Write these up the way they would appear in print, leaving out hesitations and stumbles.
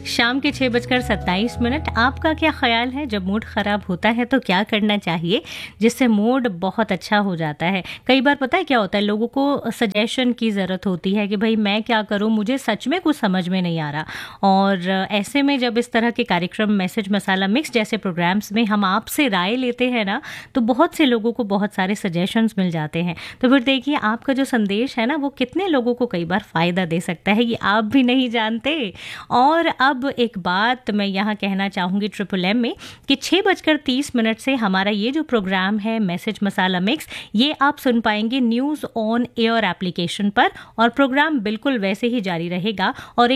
शाम के 6:27। आपका क्या ख्याल है, जब मूड ख़राब होता है तो क्या करना चाहिए जिससे मूड बहुत अच्छा हो जाता है? कई बार पता है क्या होता है, लोगों को सजेशन की ज़रूरत होती है कि भाई मैं क्या करूं, मुझे सच में कुछ समझ में नहीं आ रहा। और ऐसे में जब इस तरह के कार्यक्रम मैसेज मसाला मिक्स जैसे प्रोग्राम्स में हम आपसे राय लेते हैं ना, तो बहुत से लोगों को बहुत सारे सजेशंस मिल जाते हैं। तो फिर देखिए आपका जो संदेश है ना, वो कितने लोगों को कई बार फ़ायदा दे सकता है, ये आप भी नहीं जानते। और अब एक बात मैं यहाँ कहना चाहूँगी ट्रिपल एम में कि 6:30 से हमारा ये जो प्रोग्राम है मैसेज मसाला मिक्स, ये आप सुन पाएंगे न्यूज़ ऑन एयर एप्लीकेशन पर, और प्रोग्राम बिल्कुल वैसे ही जारी रहेगा। और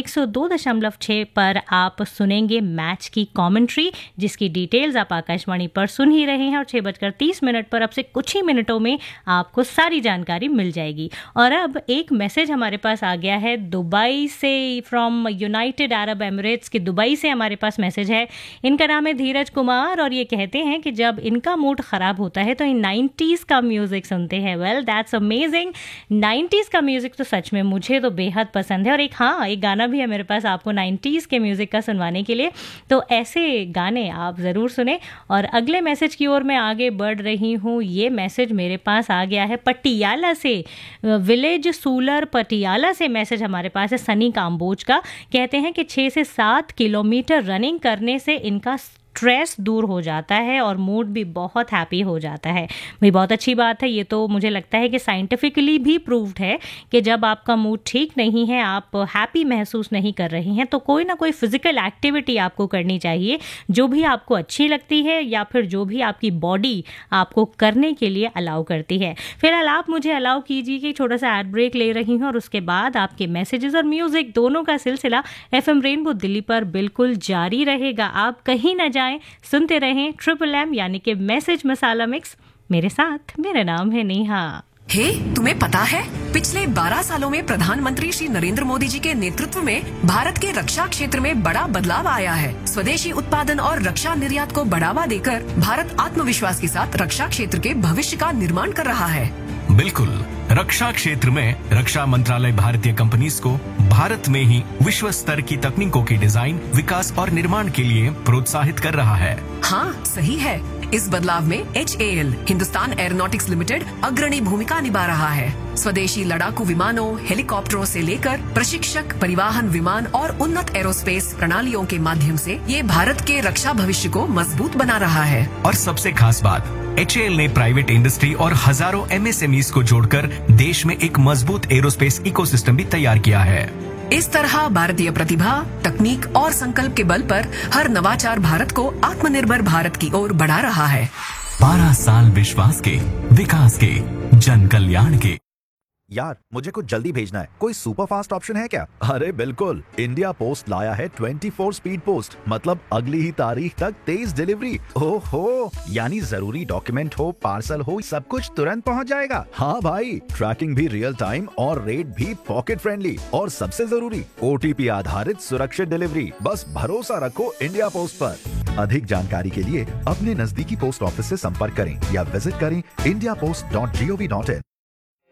102.6 पर आप सुनेंगे मैच की कमेंट्री, जिसकी डिटेल्स आप आकाशवाणी पर सुन ही रहे हैं। और 6:30 पर अब से कुछ ही मिनटों में आपको सारी जानकारी मिल जाएगी। और अब एक मैसेज हमारे पास आ गया है दुबई से, फ्रॉम यूनाइटेड अरब एमिरेट्स के दुबई से हमारे पास मैसेज है। इनका नाम है धीरज कुमार, और ये कहते हैं कि जब इनका मूड ख़राब होता है तो इन 90s का म्यूज़िक सुनते हैं। Well that's amazing. 90s का म्यूज़िक तो सच में मुझे तो बेहद पसंद है। और एक गाना भी है मेरे पास आपको 90s के म्यूज़िक का सुनवाने के लिए, तो ऐसे गाने आप ज़रूर सुने। और अगले मैसेज की ओर मैं आगे बढ़ रही हूँ। ये मैसेज मेरे पास आ गया है पटियाला से, विलेज सूलर पटियाला से मैसेज हमारे पास है सनी काम्बोज का। कहते हैं कि 6 से 7 किलोमीटर रनिंग करने से इनका स्ट्रेस दूर हो जाता है और मूड भी बहुत हैप्पी हो जाता है। भाई बहुत अच्छी बात है। ये तो मुझे लगता है कि साइंटिफिकली भी प्रूव्ड है कि जब आपका मूड ठीक नहीं है, आप हैप्पी महसूस नहीं कर रही हैं, तो कोई ना कोई फिजिकल एक्टिविटी आपको करनी चाहिए, जो भी आपको अच्छी लगती है या फिर जो भी आपकी बॉडी आपको करने के लिए अलाउ करती है। फिलहाल आप मुझे अलाउ कीजिए कि छोटा सा एड ब्रेक ले रही हूँ, और उसके बाद आपके मैसेजेस और म्यूजिक दोनों का सिलसिला FM रेनबो दिल्ली पर बिल्कुल जारी रहेगा। आप कहीं ना जाएं, सुनते रहें ट्रिपल एम यानी कि मैसेज मसाला मिक्स। मेरे साथ, मेरा नाम है नेहा। तुम्हें पता है पिछले 12 सालों में प्रधानमंत्री श्री नरेंद्र मोदी जी के नेतृत्व में भारत के रक्षा क्षेत्र में बड़ा बदलाव आया है। स्वदेशी उत्पादन और रक्षा निर्यात को बढ़ावा देकर भारत आत्मविश्वास के साथ रक्षा क्षेत्र के भविष्य का निर्माण कर रहा है। बिल्कुल, रक्षा क्षेत्र में रक्षा मंत्रालय भारतीय कंपनीज को भारत में ही विश्व स्तर की तकनीकों की डिजाइन, विकास और निर्माण के लिए प्रोत्साहित कर रहा है। हाँ सही है। इस बदलाव में HAL हिंदुस्तान एरोनॉटिक्स लिमिटेड अग्रणी भूमिका निभा रहा है। स्वदेशी लड़ाकू विमानों, हेलीकॉप्टरों से लेकर प्रशिक्षक, परिवहन विमान और उन्नत एरोस्पेस प्रणालियों के माध्यम से ये भारत के रक्षा भविष्य को मजबूत बना रहा है। और सबसे खास बात, HAL ने प्राइवेट इंडस्ट्री और हजारों MSMEs को जोड़कर देश में एक मजबूत एरोस्पेस इकोसिस्टम भी तैयार किया है। इस तरह भारतीय प्रतिभा, तकनीक और संकल्प के बल पर हर नवाचार भारत को आत्मनिर्भर भारत की ओर बढ़ा रहा है। 12 साल विश्वास के, विकास के, जन कल्याण के। यार मुझे कुछ जल्दी भेजना है, कोई सुपर फास्ट ऑप्शन है क्या? अरे बिल्कुल, इंडिया पोस्ट लाया है 24 स्पीड पोस्ट, मतलब अगली ही तारीख तक तेज डिलीवरी। ओहो, यानी जरूरी डॉक्यूमेंट हो, पार्सल हो, सब कुछ तुरंत पहुंच जाएगा। हाँ भाई, ट्रैकिंग भी रियल टाइम और रेट भी पॉकेट फ्रेंडली, और सबसे जरूरी OTP आधारित सुरक्षित डिलीवरी। बस भरोसा रखो इंडिया पोस्ट पर। अधिक जानकारी के लिए अपने नजदीकी पोस्ट ऑफिस से संपर्क करें या विजिट करें indiapost.gov.in।